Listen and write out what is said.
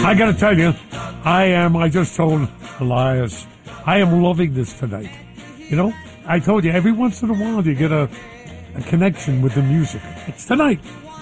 I got to tell you, I just told Elias, I am loving this tonight. You know, I told you, every once in a while you get a connection with the music. It's tonight.